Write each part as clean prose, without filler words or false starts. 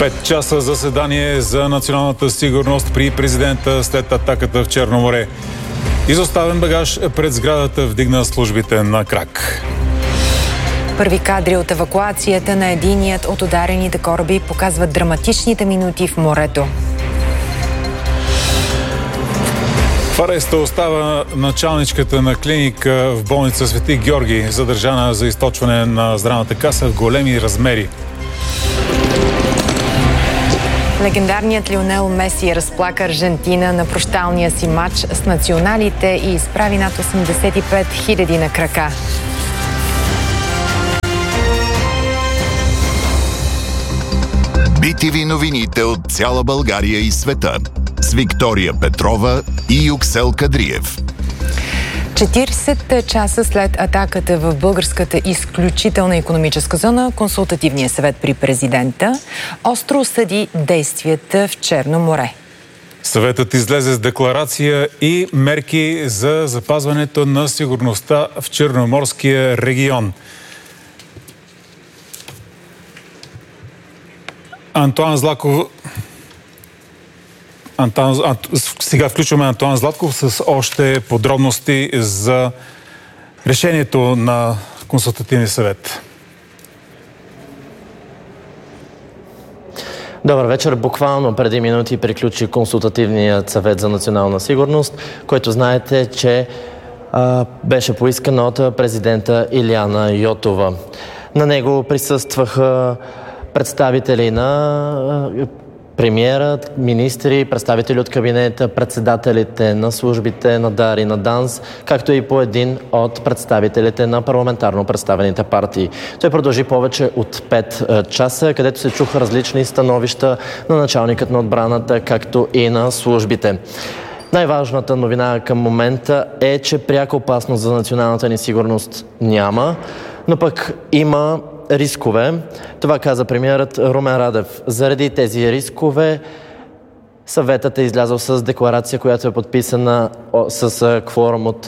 5 часа заседание за националната сигурност при президента след атаката в Черно море. Изоставен багаж пред сградата вдигна службите на крак. Първи кадри от евакуацията на единият от ударените кораби показват драматичните минути в морето. В ареста остава началничката на клиника в болница Свети Георги, задържана за източване на здравната каса в големи размери. Легендарният Лионел Меси разплака Аржентина на прощалния си матч с националите и изправи над 85 000 на крака. BTV новините от цяла България и света с Виктория Петрова и Юксел Кадриев. 40 часа след атаката в българската изключителна икономическа зона, Консултативният съвет при президента остро осъди действията в Черно море. Съветът излезе с декларация и мерки за запазването на сигурността в Черноморския регион. Сега включваме Антоан Златков с още подробности за решението на Консултативния съвет. Добър вечер. Буквално преди минути приключи Консултативният съвет за национална сигурност, който знаете, че беше поискан от президента Илияна Йотова. На него присъстваха представители на премиера, министри, представители от кабинета, председателите на службите на ДАР и на ДАНС, както и по един от представителите на парламентарно представените партии. Той продължи повече от 5 часа, където се чуха различни становища на началникът на отбраната, както и на службите. Най-важната новина към момента е, че пряка опасност за националната ни сигурност няма, но пък има рискове. Това каза премиерът Румен Радев. Заради тези рискове съветът е излязъл с декларация, която е подписана с кворум от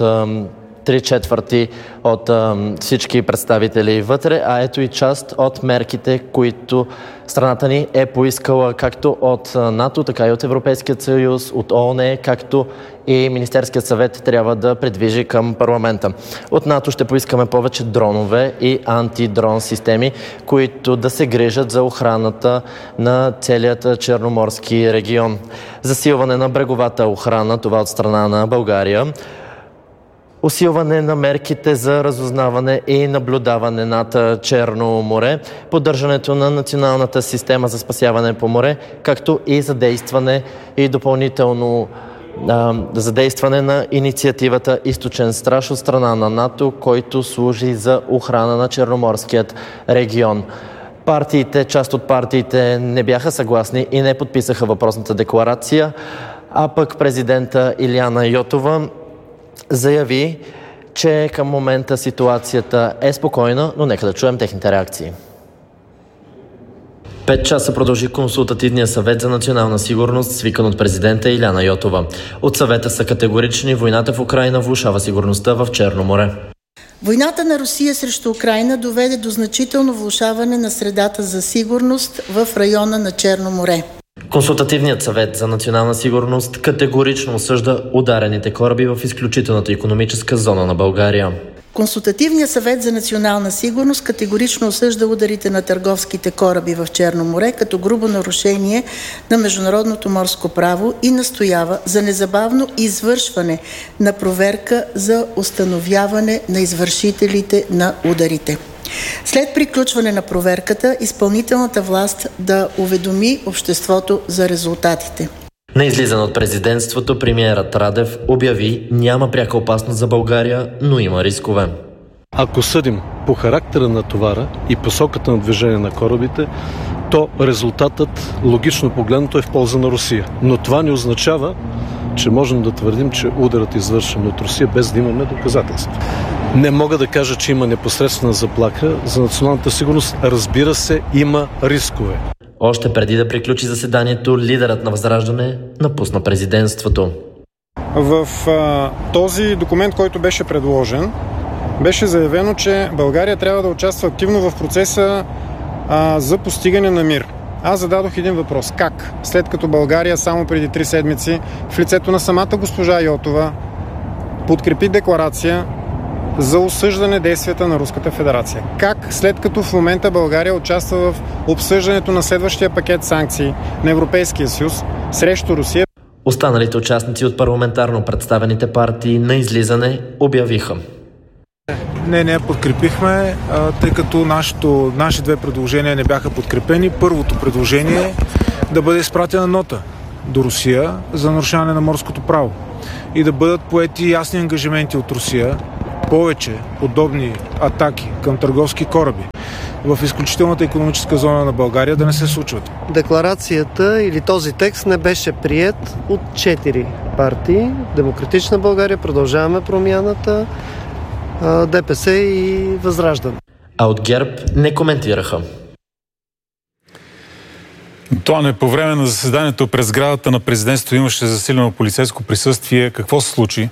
3/4 от всички представители вътре, а ето и част от мерките, които страната ни е поискала както от НАТО, така и от Европейският съюз, от ООН, както и Министерският съвет трябва да придвижи към парламента. От НАТО ще поискаме повече дронове и антидрон системи, които да се грижат за охраната на целият Черноморски регион. Засилване на бреговата охрана, това от страна на България. Усилване на мерките за разузнаване и наблюдаване над Черно море, поддържането на националната система за спасяване по море, както и задействане и допълнително задействане на инициативата Източен страж от страна на НАТО, който служи за охрана на Черноморският регион. Част от партиите не бяха съгласни и не подписаха въпросната декларация, а пък президента Илияна Йотова заяви, че към момента ситуацията е спокойна, но нека да чуем техните реакции. 5 часа продължи Консултативния съвет за национална сигурност, свикан от президента Илияна Йотова. От съвета са категорични: войната в Украйна влошава сигурността в Черно море. Войната на Русия срещу Украйна доведе до значително влошаване на средата за сигурност в района на Черно море. Консултативният съвет за национална сигурност категорично осъжда ударените кораби в изключителната икономическа зона на България. Консултативният съвет за национална сигурност категорично осъжда ударите на търговските кораби в Черно море като грубо нарушение на международното морско право и настоява за незабавно извършване на проверка за установяване на извършителите на ударите. След приключване на проверката, изпълнителната власт да уведоми обществото за резултатите. На излизане от президентството, премиерът Радев обяви: няма пряка опасност за България, но има рискове. Ако съдим по характера на товара и посоката на движение на корабите, то резултатът, логично погледнато, е в полза на Русия. Но това не означава, че можем да твърдим, че ударът е извършен от Русия, без да имаме доказателства. Не мога да кажа, че има непосредствена заплаха за националната сигурност. Разбира се, има рискове. Още преди да приключи заседанието, лидерът на Възраждане напусна президентството. В този документ, който беше предложен, беше заявено, че България трябва да участва активно в процеса за постигане на мир. аз зададох един въпрос. Как? След като България само преди 3 седмици в лицето на самата госпожа Йотова подкрепи декларация за осъждане действията на Руската федерация. Как, след като в момента България участва в обсъждането на следващия пакет санкции на Европейския съюз срещу Русия? Останалите участници от парламентарно представените партии на излизане обявиха: Не подкрепихме, тъй като наши две предложения не бяха подкрепени. Първото предложение е да бъде изпратена нота до Русия за нарушаване на морското право и да бъдат поети ясни ангажименти от Русия повече подобни атаки към търговски кораби в изключителната икономическа зона на България да не се случват. Декларацията или този текст не беше приет от 4 партии. Демократична България, Продължаваме промяната, ДПС и Възраждане. А от ГЕРБ не коментираха. Тоне, по време на заседанието през сградата на президентството имаше засилено полицейско присъствие. Какво се случи?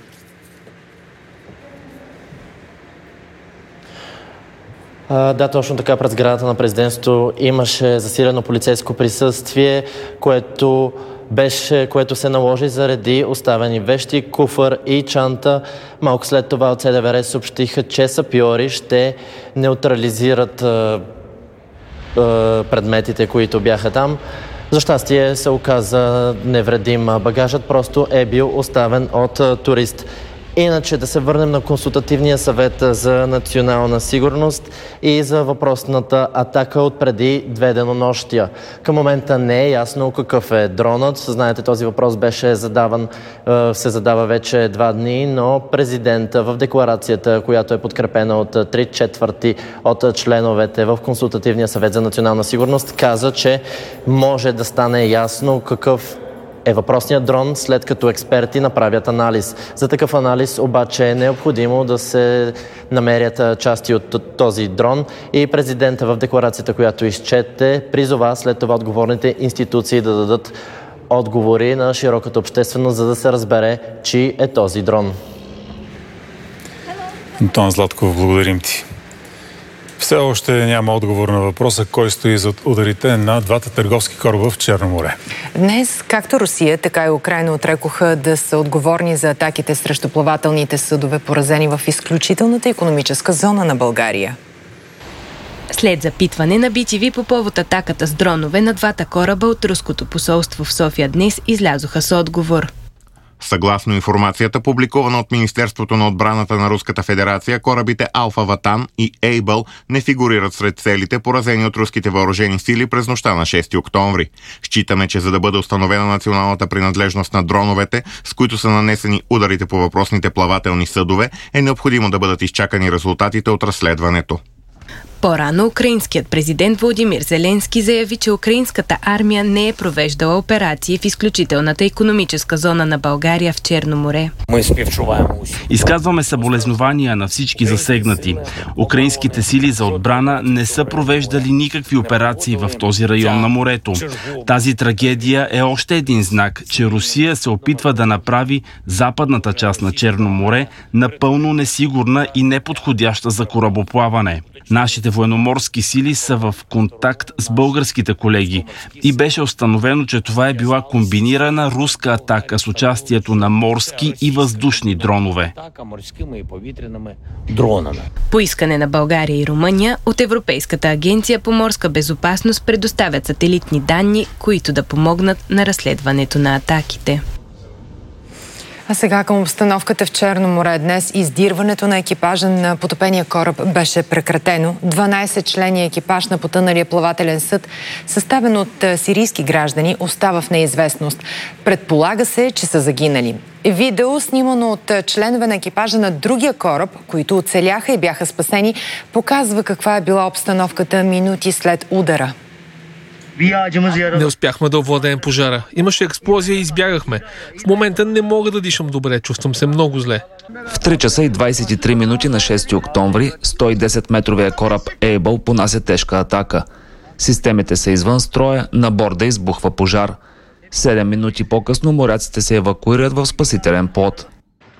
Да, точно така, пред сградата на президентството имаше засилено полицейско присъствие, което се наложи заради оставени вещи, куфър и чанта. Малко след това от СДВР съобщиха, че сапьори ще неутрализират предметите, които бяха там. За щастие се оказа невредим. Багажът просто е бил оставен от турист. Иначе да се върнем на Консултативния съвет за национална сигурност и за въпросната атака от преди 2 денонощия. Към момента не е ясно какъв е дронът. Знаете, този въпрос се задава вече 2 дни, но президента в декларацията, която е подкрепена от 3/4 от членовете в Консултативния съвет за национална сигурност, каза, че може да стане ясно какъв е въпросният дрон, след като експерти направят анализ. За такъв анализ обаче е необходимо да се намерят части от този дрон и президента в декларацията, която изчете, призова след това отговорните институции да дадат отговори на широката общественост, за да се разбере, чий е този дрон. Антон Златков, благодарим ти. Все още няма отговор на въпроса кой стои зад ударите на 2 търговски кораба в Черно море. Днес както Русия, така и Украйна отрекоха да са отговорни за атаките срещу плавателните съдове, поразени в изключителната икономическа зона на България. След запитване на BTV по повод атаката с дронове на 2 кораба от руското посолство в София днес излязоха с отговор. Съгласно информацията, публикувана от Министерството на отбраната на Руската федерация, корабите Алфа Ватан и Ейбъл не фигурират сред целите, поразени от руските въоръжени сили през нощта на 6 октомври. Считаме, че за да бъде установена националната принадлежност на дроновете, с които са нанесени ударите по въпросните плавателни съдове, е необходимо да бъдат изчакани резултатите от разследването. По-рано украинският президент Володимир Зеленски заяви, че украинската армия не е провеждала операции в изключителната икономическа зона на България в Черно море. Изказваме съболезнования на всички засегнати. Украинските сили за отбрана не са провеждали никакви операции в този район на морето. Тази трагедия е още един знак, че Русия се опитва да направи западната част на Черно море напълно несигурна и неподходяща за корабоплаване. Нашите военноморски сили са в контакт с българските колеги и беше установено, че това е била комбинирана руска атака с участието на морски и въздушни дронове. По искане на България и Румъния, от Европейската агенция по морска безопасност предоставят сателитни данни, които да помогнат на разследването на атаките. А сега към обстановката в Черно море. Днес издирването на екипажа на потопения кораб беше прекратено. 12 члени екипаж на потъналия плавателен съд, съставен от сирийски граждани, остава в неизвестност. Предполага се, че са загинали. Видео, снимано от членове на екипажа на другия кораб, които оцеляха и бяха спасени, показва каква е била обстановката минути след удара. Не успяхме да овладеем пожара. Имаше експлозия и избягахме. В момента не мога да дишам добре, чувствам се много зле. В 3 часа и 23 минути на 6 октомври 110-метровия кораб Ейбъл понася тежка атака. Системите са извън строя, на борда избухва пожар. 7 минути по-късно моряците се евакуират в спасителен плот.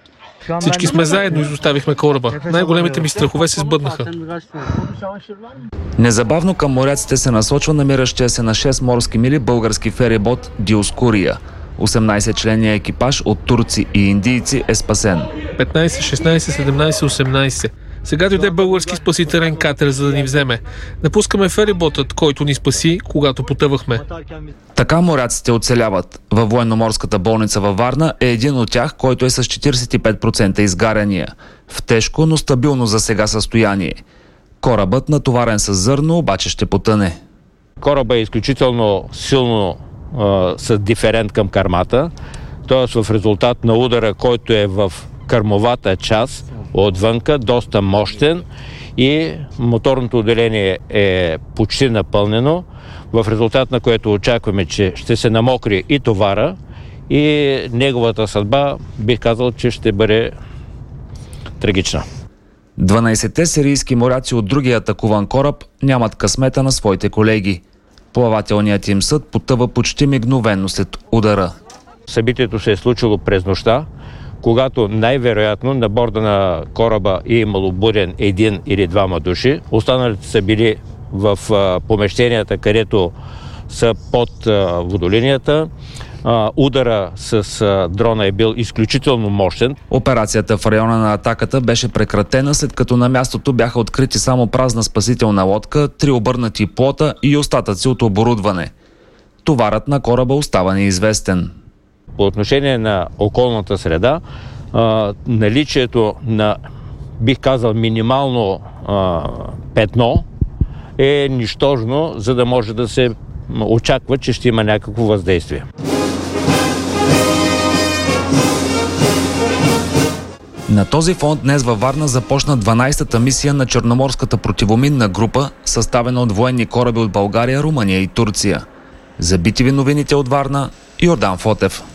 Всички сме заедно, изоставихме кораба. Най-големите ми страхове се сбъднаха. Незабавно към моряците се насочва намиращия се на 6 морски мили български ферибот Диоскурия. 18-членният екипаж от турци и индийци е спасен. 15, 16, 17, 18. Сега дойде български спасителен катер, за да ни вземе. Напускаме фериботът, който ни спаси, когато потъвахме. Така моряците оцеляват. Във военноморската болница във Варна е един от тях, който е с 45% изгаряния. В тежко, но стабилно за сега състояние. Корабът, натоварен с зърно, обаче ще потъне. Корабът е изключително силно с диферент към кърмата, т.е. в резултат на удара, който е в кърмовата част отвънка, доста мощен, и моторното отделение е почти напълнено, в резултат на което очакваме, че ще се намокри и товара, и неговата съдба, бих казал, че ще бъде трагична. 12-те сирийски моряци от другия атакуван кораб нямат късмета на своите колеги. Плавателният им съд потъва почти мигновено след удара. Събитието се е случило през нощта, когато най-вероятно на борда на кораба е имало буден един или двама души. Останалите са били в помещенията, където са под водолинията. Удара с дрона е бил изключително мощен. Операцията в района на атаката беше прекратена, след като на мястото бяха открити само празна спасителна лодка, 3 обърнати плота и остатъци от оборудване. Товарът на кораба остава неизвестен. По отношение на околната среда, наличието на, бих казал, минимално петно е нищожно, за да може да се очаква, че ще има някакво въздействие. На този фон днес във Варна започна 12-та мисия на Черноморската противоминна група, съставена от военни кораби от България, Румъния и Турция. За BTV новините от Варна, Йордан Фотев.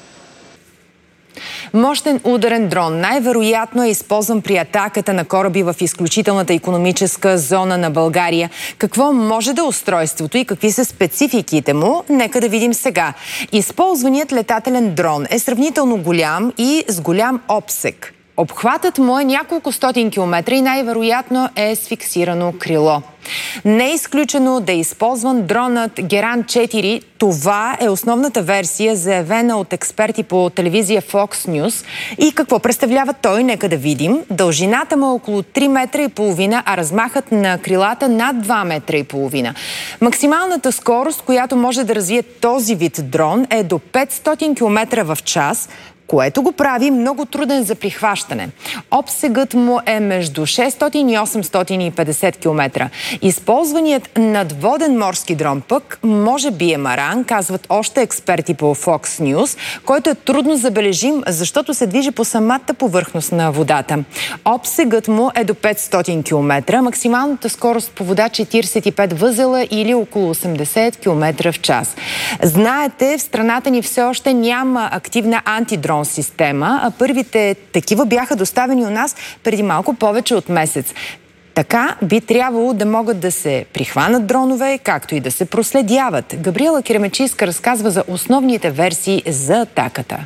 Мощен ударен дрон най-вероятно е използван при атаката на кораби в изключителната икономическа зона на България. Какво може да е устройството и какви са спецификите му? Нека да видим сега. Използваният летателен дрон е сравнително голям и с голям обсег. Обхватът му е няколко стотин километра и най-вероятно е с фиксирано крило. Не е изключено да е използван дронът Геран 4. Това е основната версия, заявена от експерти по телевизия Fox News. И какво представлява той? Нека да видим. Дължината му е около 3 метра и половина, а размахът на крилата над 2 метра и половина. Максималната скорост, която може да развие този вид дрон, е до 500 км в час, което го прави много труден за прихващане. Обсегът му е между 600 и 850 км. Използваният надводен морски дрон пък може би е маран, казват още експерти по Fox News, който е трудно забележим, защото се движи по самата повърхност на водата. Обсегът му е до 500 км, максималната скорост по вода 45 възела или около 80 км в час. Знаете, в страната ни все още няма активна антидрон система, а първите такива бяха доставени у нас преди малко повече от месец. Така би трябвало да могат да се прихванат дронове, както и да се проследяват. Габриела Киремечийска разказва за основните версии за атаката.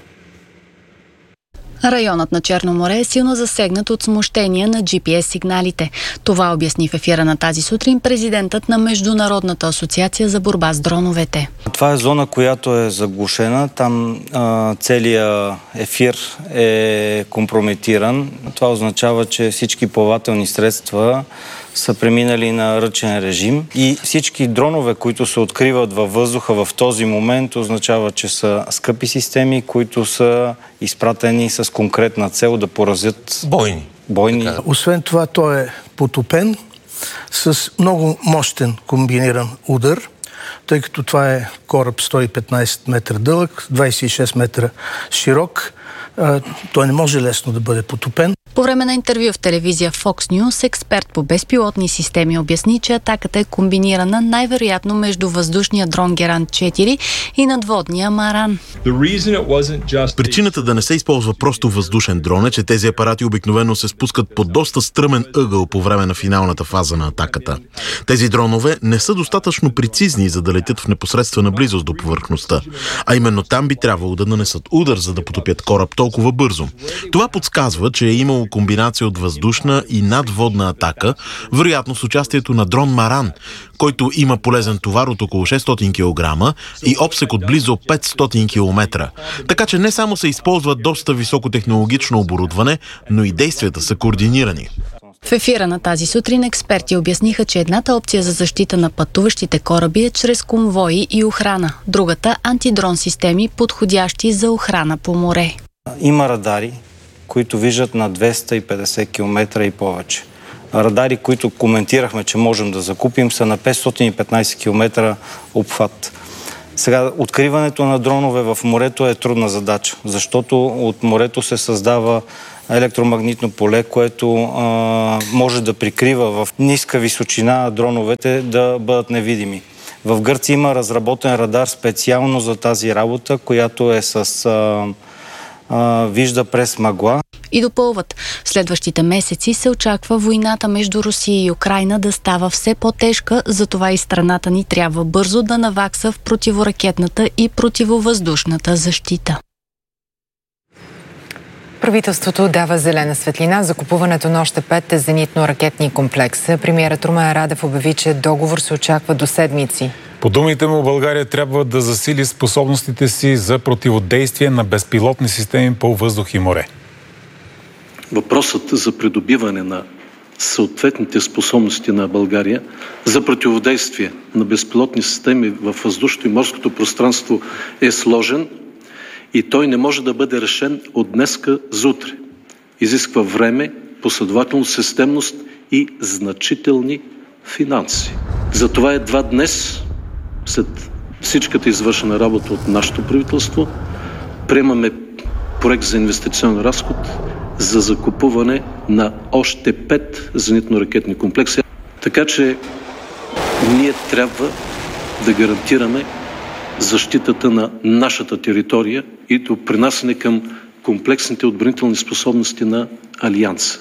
Районът на Черно море е силно засегнат от смущения на GPS сигналите. Това обясни в ефира на тази сутрин президентът на Международната асоциация за борба с дроновете. Това е зона, която е заглушена. Там целият ефир е компрометиран. Това означава, че всички плавателни средства са преминали на ръчен режим и всички дронове, които се откриват във въздуха в този момент, означава, че са скъпи системи, които са изпратени с конкретна цел да поразят бойни. Освен това, той е потопен с много мощен комбиниран удар, тъй като това е кораб 115 метра дълъг, 26 метра широк. Той не може лесно да бъде потопен. По време на интервю в телевизия Fox News, експерт по безпилотни системи обясни, че атаката е комбинирана най-вероятно между въздушния дрон Геранд-4 и надводния Маран. Причината да не се използва просто въздушен дрон е, че тези апарати обикновено се спускат по доста стръмен ъгъл по време на финалната фаза на атаката. Тези дронове не са достатъчно прецизни, за да летят в непосредствена близост до повърхността, а именно там би трябвало да нанесат удар, за да потопят кораб толкова бързо. Това подсказва, че е имало комбинация от въздушна и надводна атака, вероятно с участието на дрон Маран, който има полезен товар от около 600 кг и обсек от близо 500 км. Така че не само се използва доста високотехнологично оборудване, но и действията са координирани. В ефира на тази сутрин експерти обясниха, че едната опция за защита на пътуващите кораби е чрез конвои и охрана. Другата – антидрон системи, подходящи за охрана по море. Има радари, които виждат на 250 км и повече. Радари, които коментирахме, че можем да закупим, са на 515 км обхват. Сега, откриването на дронове в морето е трудна задача, защото от морето се създава електромагнитно поле, което може да прикрива в ниска височина дроновете да бъдат невидими. В Гърция има разработен радар специално за тази работа, която е вижда през мъгла. И допълват, в следващите месеци се очаква войната между Русия и Украйна да става все по-тежка, затова и страната ни трябва бързо да навакса в противоракетната и противовъздушната защита. Правителството дава зелена светлина за купуването на още 5 зенитно-ракетни комплекса. Премиерът Румен Радев обяви, че договор се очаква до седмици. По думите му, България трябва да засили способностите си за противодействие на безпилотни системи по въздух и море. Въпросът за придобиване на съответните способности на България за противодействие на безпилотни системи във въздушното и морското пространство е сложен и той не може да бъде решен от днеска за утре. Изисква време, последователност, системност и значителни финанси. Затова едва днес, след всичката извършена работа от нашето правителство, приемаме проект за инвестиционен разход за закупуване на още 5 зенитно-ракетни комплекси. Така че ние трябва да гарантираме защитата на нашата територия и допринасяне към комплексните отбранителни способности на Алианса.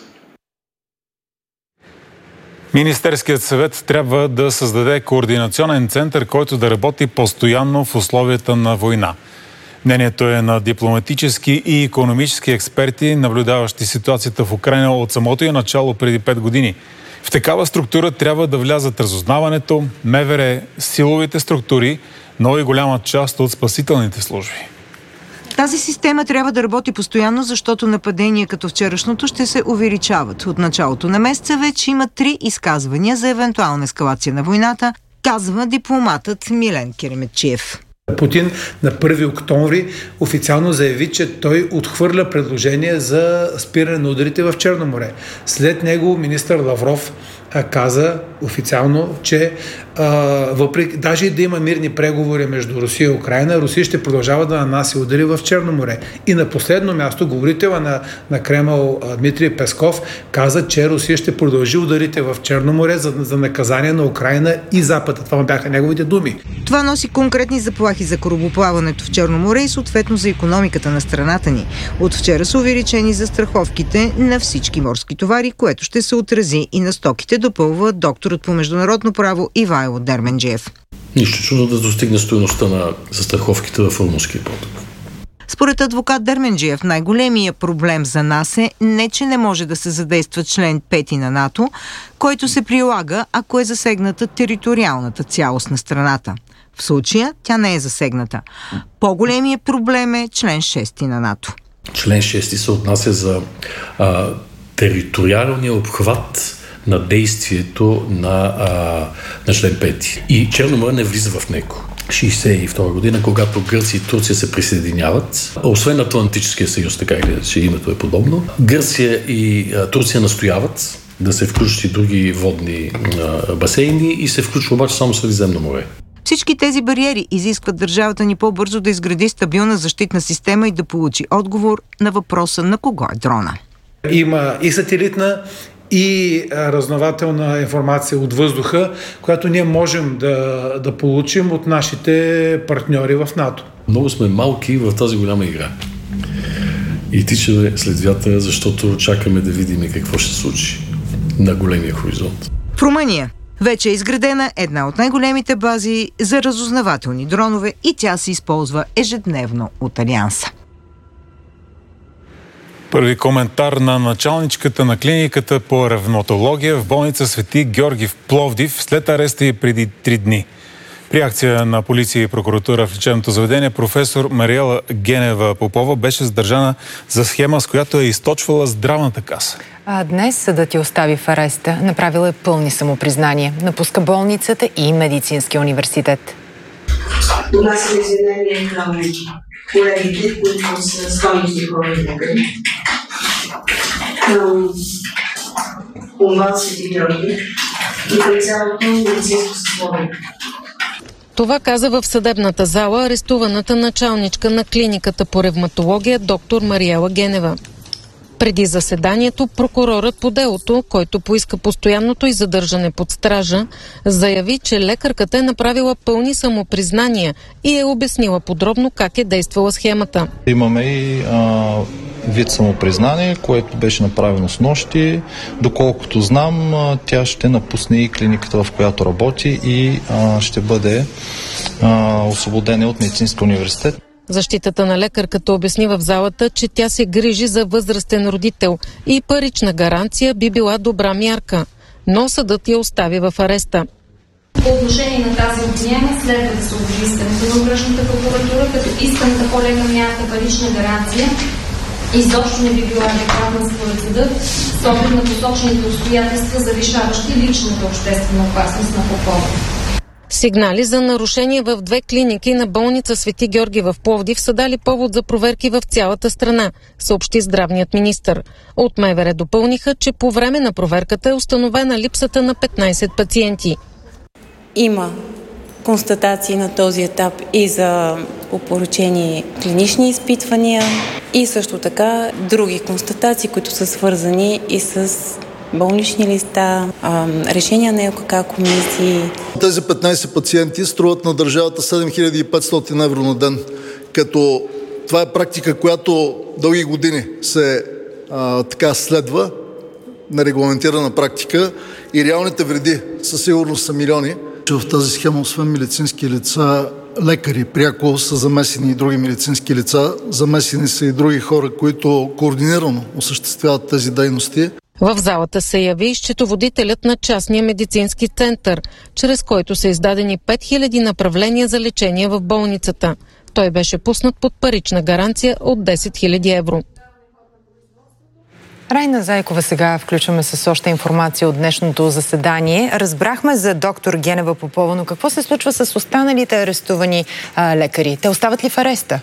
Министерският съвет трябва да създаде координационен център, който да работи постоянно в условията на война. Мнението е на дипломатически и икономически експерти, наблюдаващи ситуацията в Украйна от самото ѝ начало преди 5 години. В такава структура трябва да влязат разузнаването, МВР, силовите структури, но и голяма част от спасителните служби. Тази система трябва да работи постоянно, защото нападения като вчерашното ще се увеличават. От началото на месеца вече има 3 изказвания за евентуална ескалация на войната, казва дипломатът Милен Кереметчиев. Путин на 1 октомври официално заяви, че той отхвърля предложение за спиране на ударите в Черно море. След него министър Лавров каза официално, че въпреки, даже и да има мирни преговори между Русия и Украйна, Русия ще продължава да нанася удари в Черно море. И на последно място говорителя на Кремъл Дмитрий Песков каза, че Русия ще продължи ударите в Черно море за наказание на Украйна и Запада. Това бяха неговите думи. Това носи конкретни заплахи за корабоплаването в Черно море и съответно за икономиката на страната ни. От вчера са увеличени застраховките на всички морски товари, което ще се отрази и на стоките, допълва докторът по международно право Ивайло Дерменджиев. Нищо чудно да достигне стойността на застраховките в Румънския поток. Според адвокат Дерменджиев, най-големия проблем за нас е не, че не може да се задейства член 5 на НАТО, който се прилага, ако е засегната териториалната цялост на страната. В случая тя не е засегната. По-големият проблем е член 6 на НАТО. Член 6 се отнася за териториалния обхват на действието на член 5. И Черно море не влиза в него. 1962 година, когато Гърция и Турция се присъединяват, освен Атлантическия съюз, така или че името е подобно, Гърция и Турция настояват да се включат и други водни басейни и се включва обаче само Средиземно море. Всички тези бариери изискват държавата ни по-бързо да изгради стабилна защитна система и да получи отговор на въпроса на кого е дрона. Има и сателитна, и разнователна информация от въздуха, която ние можем да получим от нашите партньори в НАТО. Много сме малки в тази голяма игра. И тичаме след вятъра, защото чакаме да видим какво ще се случи на големия хоризонт. В Румъния вече е изградена една от най-големите бази за разузнавателни дронове и тя се използва ежедневно от Алианса. Първи коментар на началничката на клиниката по ревматология в болница Свети Георги в Пловдив след ареста и преди 3 дни. При акция на полиция и прокуратура в лечебното заведение професор Мариела Генева Попова беше задържана за схема, с която е източвала здравната каса. А днес съдът я остави в ареста. Направила е пълни самопризнания. Напуска болницата и медицинския университет. Това са извинения към колегите, които са стойности хора и лекари. Към Умбал Свети Георги и към цялото медицинско съсловие. Това каза в съдебната зала арестуваната началничка на клиниката по ревматология доктор Мариела Генева. Преди заседанието прокурорът по делото, който поиска постоянното й задържане под стража, заяви, че лекарката е направила пълни самопризнания и е обяснила подробно как е действала схемата. Имаме и вид самопризнание, което беше направено с нощи. Доколкото знам, тя ще напусне и клиниката, в която работи и ще бъде освободена от Медицинския университет. Защитата на лекарката обясни в залата, че тя се грижи за възрастен родител и парична гаранция би била добра мярка, но съдът я остави в ареста. По отношение на тази обвиняема следва да се обяви искането на окръжната прокуратура, като исканата по-лека мярка парична гаранция изобщо не би била адекватна според съда, с оглед на посочените обстоятелства, завишаващи личната обществена опасност на Попова. Сигнали за нарушения в 2 клиники на болница Свети Георги в Пловдив са дали повод за проверки в цялата страна, съобщи здравният министър. От МВР допълниха, че по време на проверката е установена липсата на 15 пациенти. Има констатации на този етап и за опорочени клинични изпитвания и също така други констатации, които са свързани и с болнични листа, решения на ЛКК комисии. Тези 15 пациенти струват на държавата 7500 евро на ден, като това е практика, която дълги години се следва, нерегламентирана практика и реалните вреди със сигурност са милиони. В тази схема, освен медицински лица, лекари пряко са замесени и други медицински лица, замесени са и други хора, които координирано осъществяват тези дейности. В залата се яви счетоводителят на частния медицински център, чрез който са издадени 5000 направления за лечение в болницата. Той беше пуснат под парична гаранция от 10 000 евро. Райна Зайкова сега включваме с още информация от днешното заседание. Разбрахме за доктор Генева Попова, но какво се случва с останалите арестувани лекари? Те остават ли в ареста?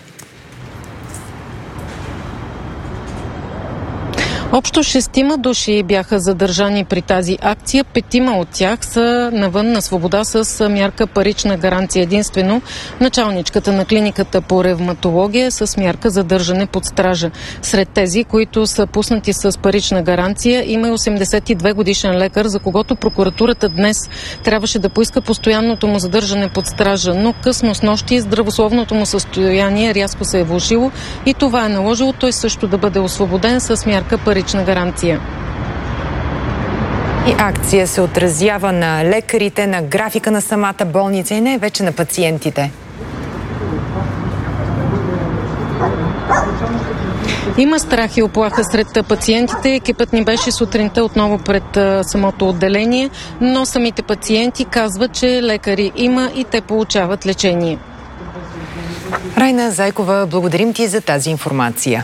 Общо 6 души бяха задържани при тази акция. 5 от тях са навън на свобода с мярка парична гаранция единствено. Началничката на клиниката по ревматология с мярка задържане под стража. Сред тези, които са пуснати с парична гаранция, има и 82 годишен лекар, за когото прокуратурата днес трябваше да поиска постоянното му задържане под стража, но късно с нощи здравословното му състояние рязко се е влошило и това е наложило той също да бъде освободен с мярка парична гаранция. И акция се отразява на лекарите, на графика на самата болница и не вече на пациентите. Има страх и оплаха сред пациентите. Екипът ни беше сутринта отново пред самото отделение, но самите пациенти казват, че лекари има и те получават лечение. Райна Зайкова, благодарим ти за тази информация.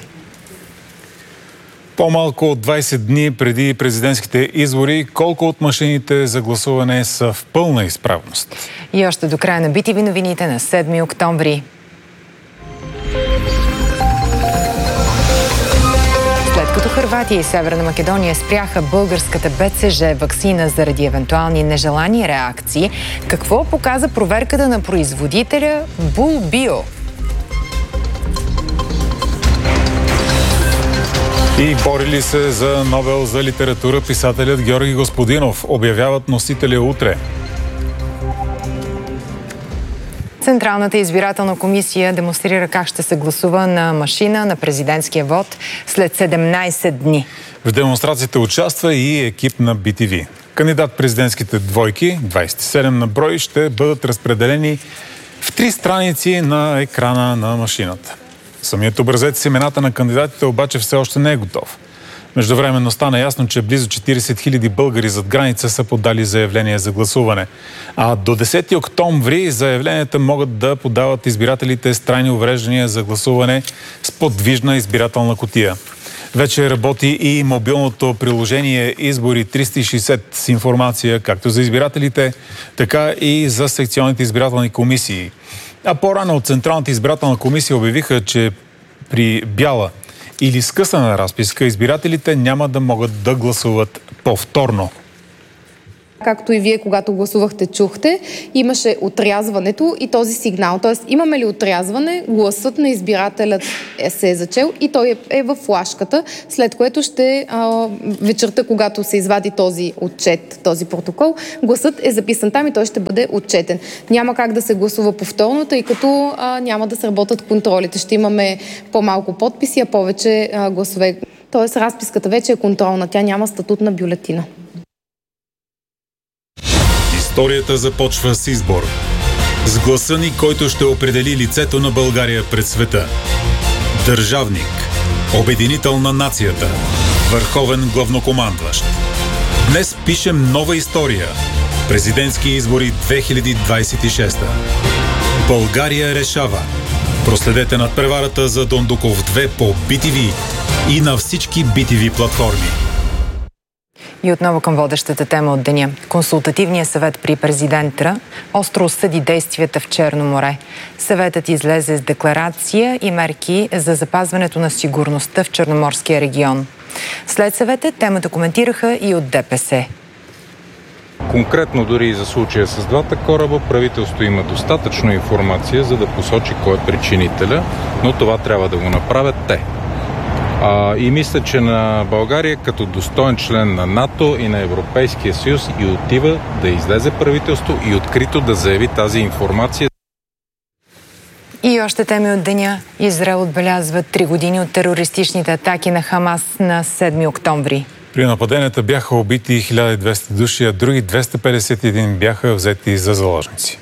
По-малко от 20 дни преди президентските избори, колко от машините за гласуване са в пълна изправност? И още до края на BTV новините на 7 октомври. След като Хърватия и Северна Македония спряха българската БЦЖ ваксина заради евентуални нежелани реакции, какво показа проверката на производителя Булбио? И борили се за Нобел за литература писателят Георги Господинов. Обявяват носителя утре. Централната избирателна комисия демонстрира как ще се гласува на машина на президентския вод след 17 дни. В демонстрацията участва и екип на BTV. Кандидат-президентските двойки, 27 на брой, ще бъдат разпределени в 3 страници на екрана на машината. Самият образец с имената на кандидатите обаче все още не е готов. Междувременно стана ясно, че близо 40 000 българи зад граница са подали заявление за гласуване. А до 10 октомври заявленията могат да подават избирателите с трайни увреждания за гласуване с подвижна избирателна кутия. Вече работи и мобилното приложение Избори 360 с информация както за избирателите, така и за секционните избирателни комисии. А по-рано от Централната избирателна комисия обявиха, че при бяла или скъсана разписка избирателите няма да могат да гласуват повторно. Както и вие, когато гласувахте, чухте, имаше отрязването и този сигнал. Тоест, имаме ли отрязване, гласът на избирателят се е зачел и той е в флашката, след което ще вечерта, когато се извади този отчет, този протокол, гласът е записан там и той ще бъде отчетен. Няма как да се гласува повторно, тъй като няма да сработят контролите. Ще имаме по-малко подписи, а повече гласове. Тоест, разписката вече е контролна, тя няма статут на бюлетина. Историята започва с избор. С гласа ни, който ще определи лицето на България пред света. Държавник. Обединител на нацията. Върховен главнокомандващ. Днес пишем нова история. Президентски избори 2026. България решава. Проследете надпреварата за Дондуков 2 по BTV и на всички BTV платформи. И отново към водещата тема от деня. Консултативният съвет при президента остро осъди действията в Черно море. Съветът излезе с декларация и мерки за запазването на сигурността в Черноморския регион. След съвета темата коментираха и от ДПС. Конкретно дори и за случая с двата кораба, правителството има достатъчно информация, за да посочи кой е причинителя, но това трябва да го направят те. И мисля, че на България като достоен член на НАТО и на Европейския съюз и отива да излезе правителство и открито да заяви тази информация. И още теми от деня. Израел отбелязва 3 години от терористичните атаки на Хамас на 7 октомври. При нападенията бяха убити 1200 души, а други 251 бяха взети за заложници.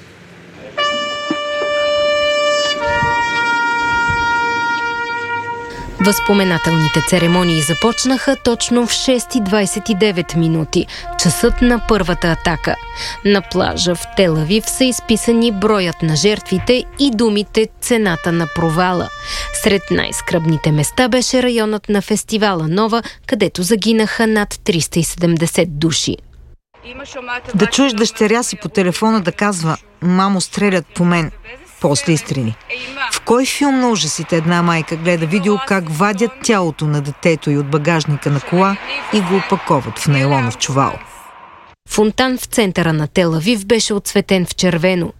Възпоменателните церемонии започнаха точно в 6:29 минути, часът на първата атака. На плажа в Тел Авив са изписани броят на жертвите и думите «Цената на провала». Сред най-скръбните места беше районът на фестивала Нова, където загинаха над 370 души. Да чуеш дъщеря си по телефона да казва «Мамо, стрелят по мен», после изстрели. В кой филм на ужасите една майка гледа видео как вадят тялото на детето и от багажника на кола и го опаковат в нейлонов чувал? Фонтан в центъра на Тел Авив беше отцветен в червено.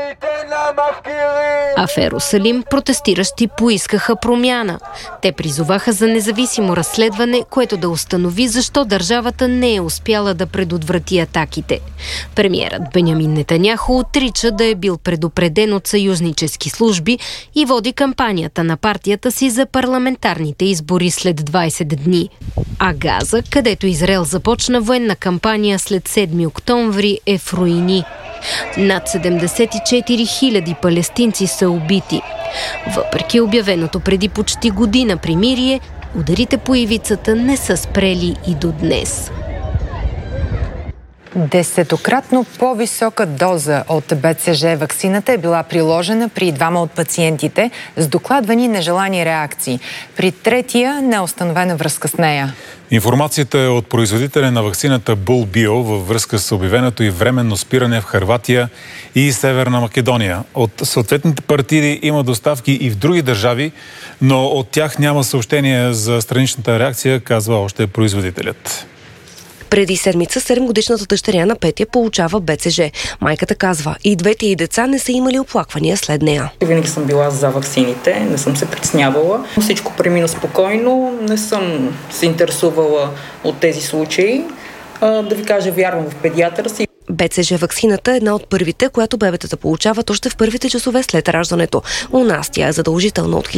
А в Ерусалим протестиращи поискаха промяна. Те призоваха за независимо разследване, което да установи защо държавата не е успяла да предотврати атаките. Премиерът Бенямин Нетаняху отрича да е бил предупреден от съюзнически служби и води кампанията на партията си за парламентарните избори след 20 дни. А Газа, където Израел започна военна кампания след 7 октомври, е в руини. Над 74 000 палестинци са убити. Въпреки обявеното преди почти година примирие, ударите по ивицата не са спрели и до днес. 10-кратно по-висока доза от БЦЖ ваксината е била приложена при 2 от пациентите с докладвани нежелани реакции. При третия не е установена връзка с нея. Информацията е от производителя на ваксината Булбио във връзка с обявеното и временно спиране в Хърватия и Северна Македония. От съответните партиди има доставки и в други държави, но от тях няма съобщение за страничната реакция, казва още производителят. Преди седмица 7-годишната дъщеря на Петя получава БЦЖ. Майката казва, и двете й деца не са имали оплаквания след нея. Винаги съм била за ваксините, не съм се притеснявала. Всичко премина спокойно, не съм се интересувала от тези случаи. Да ви кажа, вярвам в педиатъра си. БЦЖ ваксината е една от първите, която бебетата получават още в първите часове след раждането. У нас тя е задължителна от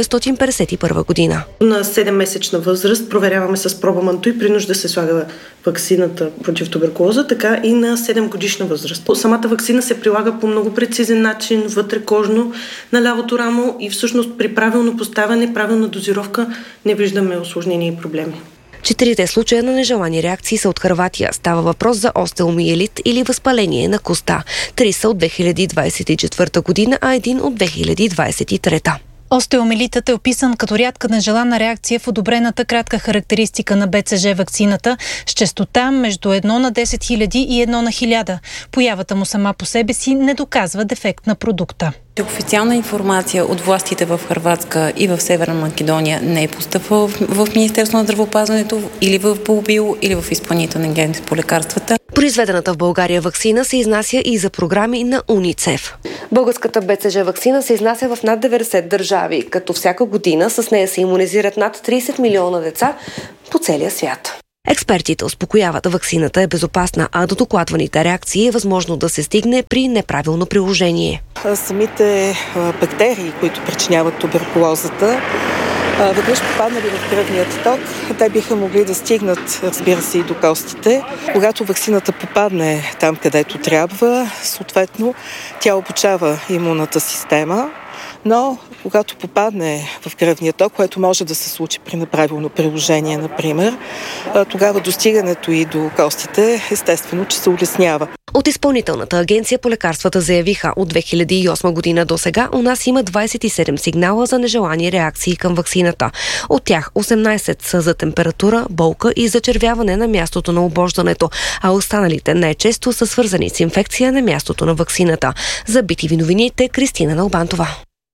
1951 година. На 7-месечна възраст проверяваме с проба Мантуй, при нужда се слага ваксината против туберкулоза, така и на 7-годишна възраст. Самата ваксина се прилага по много прецизен начин, вътрекожно, на лявото рамо и всъщност при правилно поставяне, правилна дозировка не виждаме осложнения и проблеми. 4 случая на нежелани реакции са от Хърватия. Става въпрос за остеомиелит или възпаление на коста. 3 са от 2024 година, а 1 от 2023. Остеомиелитът е описан като рядка нежелана реакция в одобрената кратка характеристика на БЦЖ ваксината с честота между 1 на 10 000 и 1 на 1000. Появата му сама по себе си не доказва дефект на продукта. Официална информация от властите в Хърватска и в Северна Македония не е постъпвала в Министерството на здравеопазването или в БУБИЛ, или в Изпълнителна агенция по лекарствата. Произведената в България ваксина се изнася и за програми на УНИЦЕФ. Българската БЦЖ ваксина се изнася в над 90 държави, като всяка година с нея се имунизират над 30 милиона деца по целия свят. Експертите успокояват, ваксината е безопасна, а до докладваните реакции е възможно да се стигне при неправилно приложение. Самите бактерии, които причиняват туберкулозата, веднъж попаднали в кръвният ток, те биха могли да стигнат, разбира се, и до костите. Когато ваксината попадне там, където трябва, съответно, тя обучава имунната система, но когато попадне в кръвния ток, което може да се случи при неправилно приложение, например, тогава достигането и до костите, естествено, че се улеснява. От Изпълнителната агенция по лекарствата заявиха, от 2008 година до сега у нас има 27 сигнала за нежелани реакции към ваксината. От тях 18 са за температура, болка и зачервяване на мястото на обождането, а останалите най-често са свързани с инфекция на мястото на ваксината. За BTV новините, Кристина Налбантова.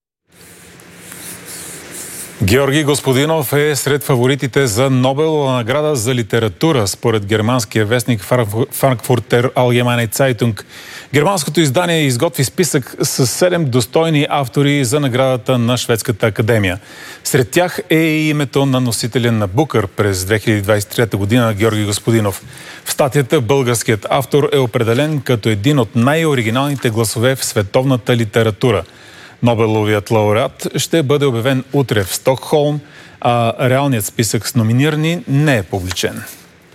Георги Господинов е сред фаворитите за Нобелова награда за литература, според германския вестник Frankfurter Allgemeine Zeitung. Германското издание изготви списък с 7 достойни автори за наградата на Шведската академия. Сред тях е и името на носителя на Букър през 2023 година Георги Господинов. В статията българският автор е определен като един от най-оригиналните гласове в световната литература. Нобеловият лауреат ще бъде обявен утре в Стокхолм, а реалният списък с номинирани не е публичен.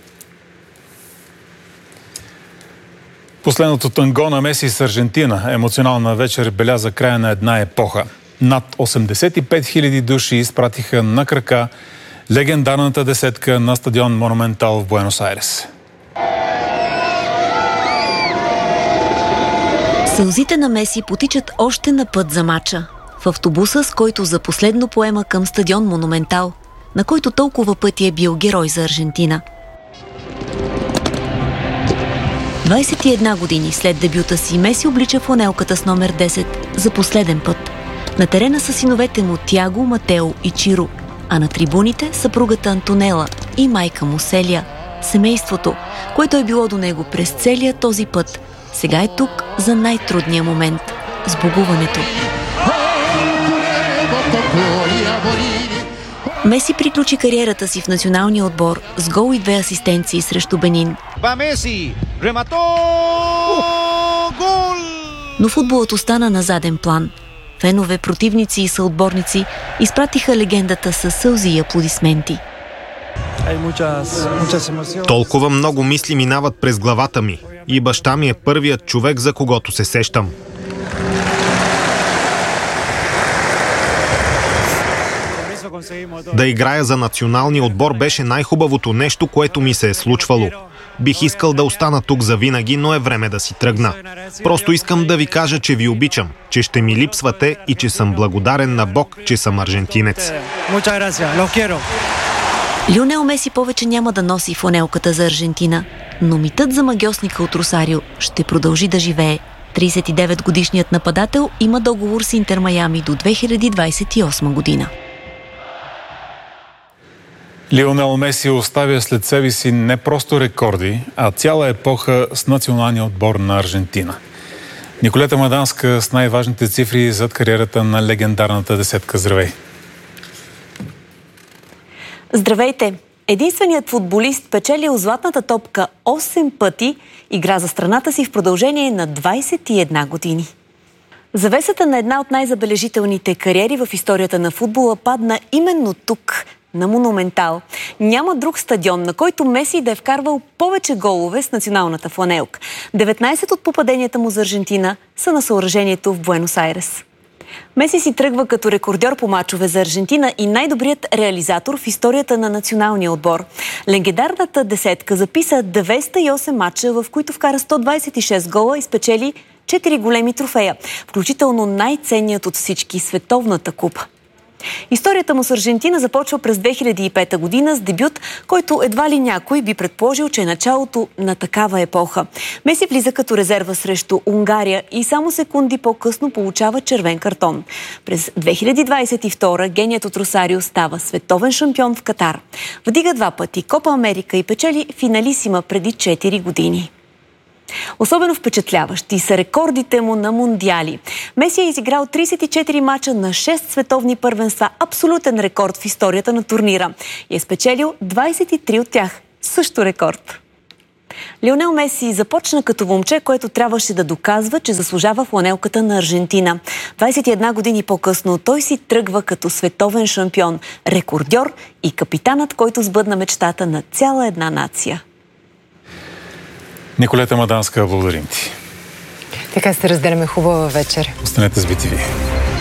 Последното танго на Меси с Аржентина, емоционална вечер, беляза края на една епоха. Над 85 000 души изпратиха на крака легендарната десетка на стадион Монументал в Буенос Айрес. Сълзите на Меси потичат още на път за мача. В автобуса, с който за последно поема към стадион Монументал, на който толкова пъти е бил герой за Аржентина. 21 години след дебюта си Меси облича фланелката с номер 10 за последен път. На терена са синовете му Тиаго, Матео и Чиро, а на трибуните съпругата Антонела и майка му Селия. Семейството, което е било до него през целия този път, сега е тук за най-трудния момент – сбогуването. Меси приключи кариерата си в националния отбор с гол и 2 асистенции срещу Бенин. Но футболът остана на заден план. Фенове, противници и съотборници изпратиха легендата със сълзи и аплодисменти. Толкова много мисли минават през главата ми. И баща ми е първият човек, за когото се сещам. Да играя за националния отбор беше най-хубавото нещо, което ми се е случвало. Бих искал да остана тук завинаги, но е време да си тръгна. Просто искам да ви кажа, че ви обичам, че ще ми липсвате и че съм благодарен на Бог, че съм аржентинец. Лионел Меси повече няма да носи фланелката за Аржентина, но митът за магьосника от Росарио ще продължи да живее. 39-годишният нападател има договор с Интер Майами до 2028 година. Лионел Меси оставя след себе си не просто рекорди, а цяла епоха с националния отбор на Аржентина. Николета Маданска с най-важните цифри зад кариерата на легендарната десетка. Здравей! Здравейте! Единственият футболист, печелил златната топка 8 пъти, игра за страната си в продължение на 21 години. Завесата на една от най-забележителните кариери в историята на футбола падна именно тук, на Монументал. Няма друг стадион, на който Меси да е вкарвал повече голове с националната фланелка. 19 от попаденията му за Аржентина са на съоръжението в Буенос Айрес. Меси си тръгва като рекордьор по мачове за Аржентина и най-добрият реализатор в историята на националния отбор. Легендарната десетка записа 208 мача, в които вкара 126 гола и спечели 4 големи трофея, включително най-ценният от всички – Световната купа. Историята му с Аржентина започва през 2005 година с дебют, който едва ли някой би предположил, че е началото на такава епоха. Меси влиза като резерва срещу Унгария и само секунди по-късно получава червен картон. През 2022 геният от Росарио става световен шампион в Катар. Вдига 2 пъти Копа Америка и печели финалисима преди 4 години. Особено впечатляващи са рекордите му на мундиали. Меси е изиграл 34 мача на 6 световни първенства, абсолютен рекорд в историята на турнира. И е спечелил 23 от тях. Също рекорд. Лионел Меси започна като момче, което трябваше да доказва, че заслужава фланелката на Аржентина. 21 години по-късно той си тръгва като световен шампион, рекордьор и капитанът, който сбъдна мечтата на цяла една нация. Николета Маданска, благодарим ти. Така се разделяме. Хубава вечер. Останете с BTV.